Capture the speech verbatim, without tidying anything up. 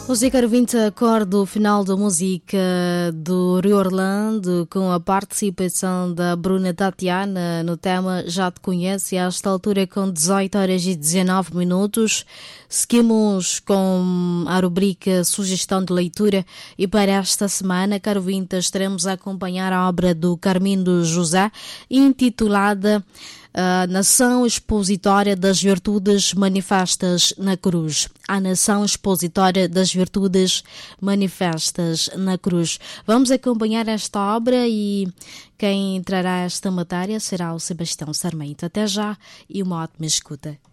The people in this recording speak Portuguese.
Música ouvinte, acorde final da música do Rio Orlando com a participação da Bruna Tatiana no tema Já Te Conhece, a esta altura com dezoito horas e dezanove minutos. Seguimos com a rubrica Sugestão de Leitura e para esta semana, caro ouvinte, estaremos a acompanhar a obra do Carmindo José intitulada A Nação Expositória das Virtudes Manifestas na Cruz. A Nação Expositória das Virtudes Manifestas na Cruz. Vamos acompanhar esta obra e quem trará esta matéria será o Sebastião Sarmento. Até já e uma ótima escuta.